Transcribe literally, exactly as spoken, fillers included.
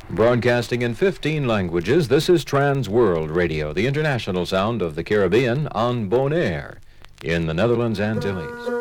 Broadcasting in fifteen languages, this is Trans World Radio, the international sound of the Caribbean on Bonaire in the Netherlands Antilles.